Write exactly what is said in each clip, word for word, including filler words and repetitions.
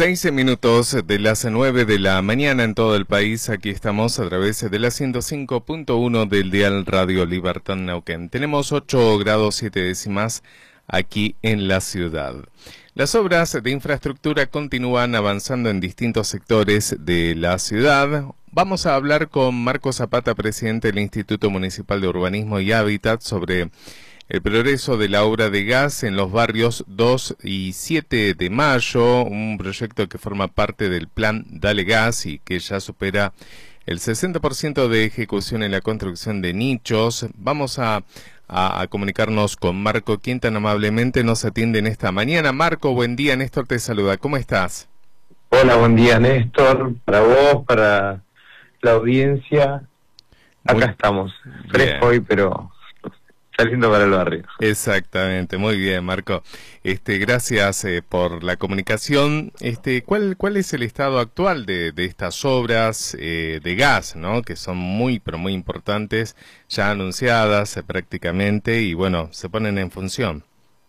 Seis minutos de las nueve de la mañana en todo el país. Aquí estamos a través de la ciento cinco punto uno del dial Radio Libertad Neuquén. Tenemos ocho grados siete décimas aquí en la ciudad. Las obras de infraestructura continúan avanzando en distintos sectores de la ciudad. Vamos a hablar con Marco Zapata, presidente del Instituto Municipal de Urbanismo y Hábitat, sobre el progreso de la obra de gas en los barrios dos y siete de mayo, un proyecto que forma parte del plan Dale Gas y que ya supera el sesenta por ciento de ejecución en la construcción de nichos. Vamos a, a, a comunicarnos con Marco, quien tan amablemente nos atiende en esta mañana. Marco, buen día. Néstor te saluda. ¿Cómo estás? Hola, buen día, Néstor. Para vos, para la audiencia. Acá Muy estamos. Fresco hoy, pero saliendo para el barrio. Exactamente, muy bien, Marco. Este, gracias eh, por la comunicación. Este, ¿cuál, cuál es el estado actual de, de estas obras eh, de gas, ¿no? Que son muy, pero muy importantes, ya anunciadas eh, prácticamente y bueno, se ponen en función?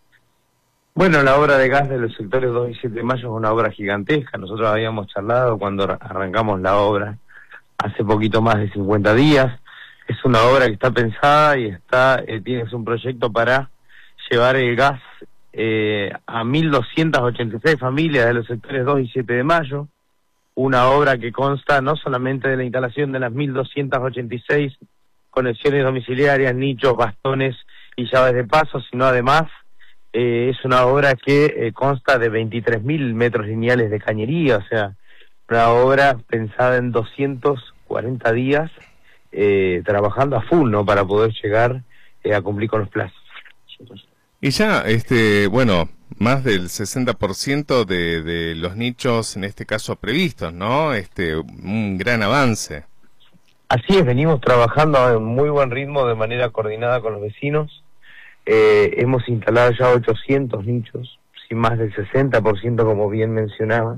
Bueno, la obra de gas de los sectores dos y siete de mayo es una obra gigantesca. Nosotros habíamos charlado cuando arrancamos la obra hace poquito más de cincuenta días. Es una obra que está pensada y está eh, tienes un proyecto para llevar el gas eh, a mil doscientas ochenta y seis familias de los sectores dos y siete de mayo. Una obra que consta no solamente de la instalación de las mil doscientas ochenta y seis conexiones domiciliarias, nichos, bastones y llaves de paso, sino además eh, es una obra que eh, consta de veintitrés mil metros lineales de cañería, o sea, una obra pensada en doscientos cuarenta días, Eh, trabajando a full, ¿no? Para poder llegar eh, a cumplir con los plazos. Y ya, este, bueno, más del sesenta por ciento de, de los nichos, en este caso previstos, ¿no? Este, un gran avance. Así es, venimos trabajando a un muy buen ritmo de manera coordinada con los vecinos. Eh, hemos instalado ya ochocientos nichos, sin más del sesenta por ciento, como bien mencionabas.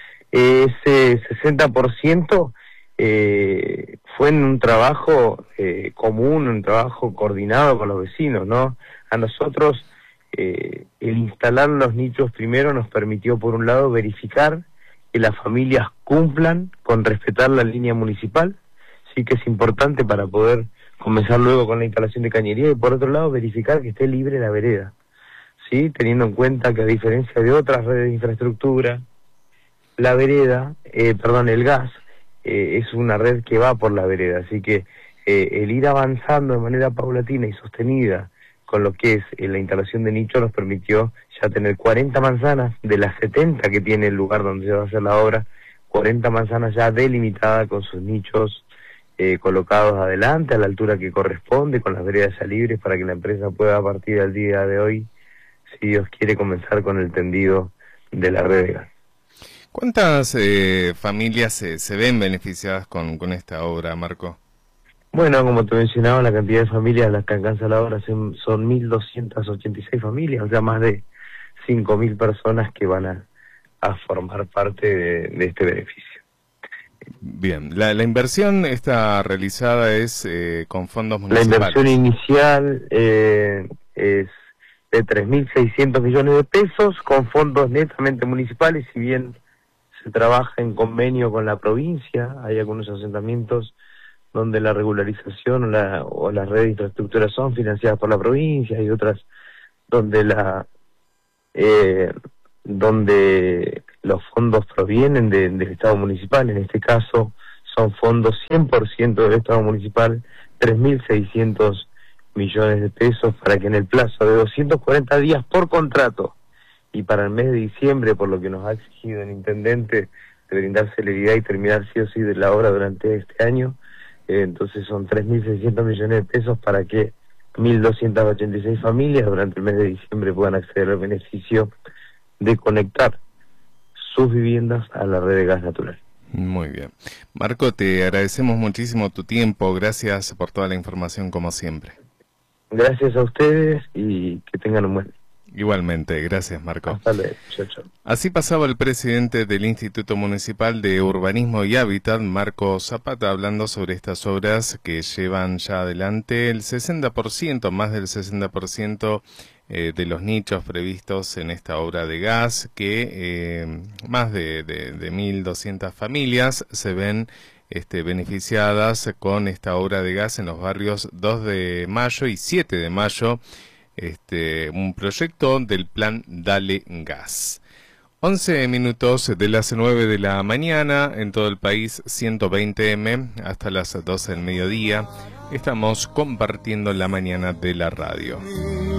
Ese sesenta por ciento Eh, fue en un trabajo eh, común, un trabajo coordinado con los vecinos, ¿no? A nosotros eh, el instalar los nichos primero nos permitió, por un lado, verificar que las familias cumplan con respetar la línea municipal, sí que es importante para poder comenzar luego con la instalación de cañería, y por otro lado verificar que esté libre la vereda, sí, teniendo en cuenta que a diferencia de otras redes de infraestructura, la vereda, eh, perdón, el gas, Eh, es una red que va por la vereda, así que eh, el ir avanzando de manera paulatina y sostenida con lo que es eh, la instalación de nicho nos permitió ya tener cuarenta manzanas de las setenta que tiene el lugar donde se va a hacer la obra, cuarenta manzanas ya delimitadas con sus nichos eh, colocados adelante a la altura que corresponde, con las veredas ya libres para que la empresa pueda a partir del día de hoy, si Dios quiere, comenzar con el tendido de la red de gas. ¿Cuántas eh, familias se, se ven beneficiadas con, con esta obra, Marco? Bueno, como te mencionaba, la cantidad de familias a las que alcanza la obra son, son mil doscientas ochenta y seis familias, o sea, más de cinco mil personas que van a, a formar parte de, de este beneficio. Bien, la, la inversión está realizada es eh, con fondos municipales. La inversión inicial eh, es de tres mil seiscientos millones de pesos, con fondos netamente municipales, si bien se trabaja en convenio con la provincia. Hay algunos asentamientos donde la regularización o la, o las redes de infraestructura son financiadas por la provincia, y otras donde la eh, donde los fondos provienen de, del Estado municipal. En este caso son fondos cien por ciento del Estado municipal, tres mil seiscientos millones de pesos, para que en el plazo de doscientos cuarenta días por contrato y para el mes de diciembre, por lo que nos ha exigido el intendente de brindar celeridad y terminar sí o sí de la obra durante este año, eh, entonces son tres mil seiscientos millones de pesos para que mil doscientas ochenta y seis familias durante el mes de diciembre puedan acceder al beneficio de conectar sus viviendas a la red de gas natural. Muy bien. Marco, te agradecemos muchísimo tu tiempo, gracias por toda la información como siempre. Gracias a ustedes y que tengan un buen día. Igualmente, gracias Marco. Hasta luego. Chau, chau. Así pasaba el presidente del Instituto Municipal de Urbanismo y Hábitat, Marco Zapata, hablando sobre estas obras que llevan ya adelante el sesenta por ciento, más del sesenta por ciento eh, de los nichos previstos en esta obra de gas, que eh, más de, de, de mil doscientas familias se ven este, beneficiadas con esta obra de gas en los barrios dos de mayo y siete de mayo, este, un proyecto del plan Dale Gas. once minutos de las nueve de la mañana en todo el país, ciento veinte eme, hasta las doce del mediodía. Estamos compartiendo la mañana de la radio.